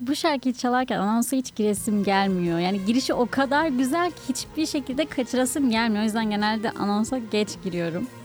bu şarkıyı çalarken anonsa hiç giresim gelmiyor. Yani girişi o kadar güzel ki hiçbir şekilde kaçırasım gelmiyor. O yüzden genelde anonsa geç giriyorum.